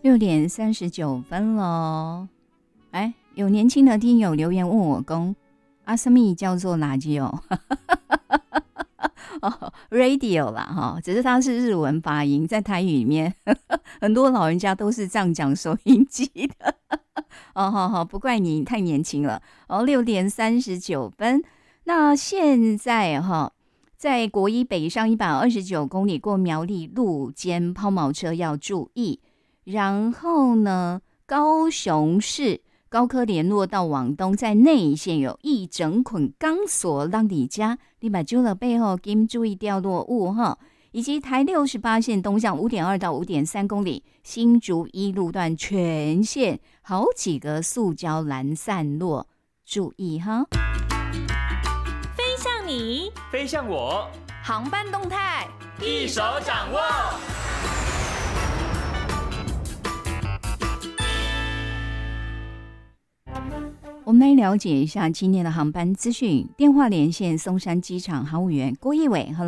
6:39咯。哎，有年轻的听友留言问我公什么叫做垃圾哦radio 啦哈，只是它是日文发音，在台语里面很多老人家都是这样讲收音机的好，不怪你太年轻了6:39。那现在在国一北上129公里过苗栗路间抛锚车要注意。然后呢，高雄市高科联络到往东，在内线有一整捆钢索让你家，你把揪了背后请注意掉落物以及台68线东向5.2到5.3公里，新竹一路段全线好几个塑胶栏散落，注意哈。 飞向你， 飞向我， 航班动态一手掌握。 我们来了解一下今天的航班资讯。电话连线松山机场航务员郭义伟，